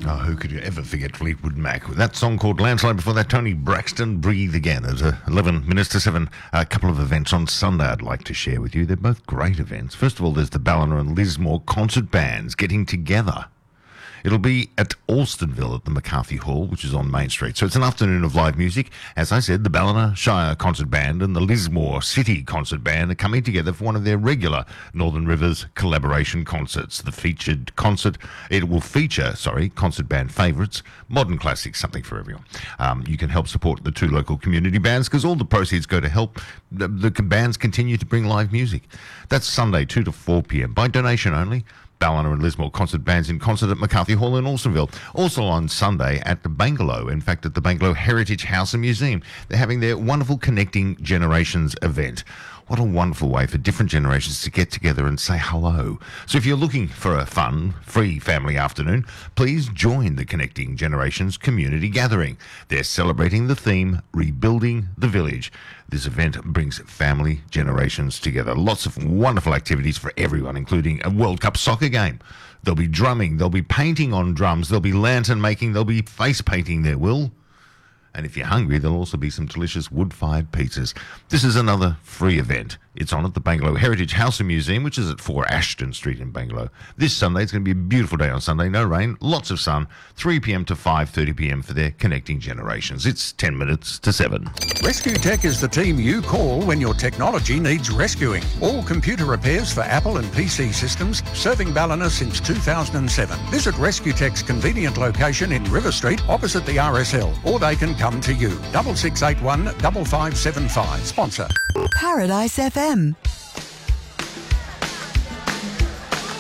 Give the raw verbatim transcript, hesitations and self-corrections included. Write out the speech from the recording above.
Oh, who could you ever forget Fleetwood Mac? With that song called Landslide. Before that, Tony Braxton, Breathe Again. There's uh, eleven minutes to seven. A couple of events on Sunday I'd like to share with you. They're both great events. First of all, there's the Ballina and Lismore concert bands getting together. It'll be at Alstonville at the McCarthy Hall, which is on Main Street. So it's an afternoon of live music. As I said, the Ballina Shire Concert Band and the Lismore City Concert Band are coming together for one of their regular Northern Rivers collaboration concerts. The featured concert, it will feature, sorry, concert band favourites, modern classics, something for everyone. Um, you can help support the two local community bands because all the proceeds go to help the, the bands continue to bring live music. That's Sunday, two to four p.m. by donation only. Ballina and Lismore concert bands in concert at McCarthy Hall in Alstonville. Also on Sunday at the Bangalow, in fact at the Bangalow Heritage House and Museum. They're having their wonderful Connecting Generations event. What a wonderful way for different generations to get together and say hello. So if you're looking for a fun, free family afternoon, please join the Connecting Generations community gathering. They're celebrating the theme, Rebuilding the Village. This event brings family generations together. Lots of wonderful activities for everyone, including a World Cup soccer game. There'll be drumming, there'll be painting on drums, there'll be lantern making, there'll be face painting there, Will. And if you're hungry, there'll also be some delicious wood-fired pizzas. This is another free event. It's on at the Bangalow Heritage House and Museum, which is at four Ashton Street in Bangalow. This Sunday, it's going to be a beautiful day on Sunday. No rain, lots of sun, three p.m. to five thirty p.m. for their Connecting Generations. It's ten minutes to seven. Rescue Tech is the team you call when your technology needs rescuing. All computer repairs for Apple and P C systems, serving Ballina since two thousand seven. Visit Rescue Tech's convenient location in River Street, opposite the R S L, or they can come to you. Double six eight one double five seven five. Sponsor Paradise F M.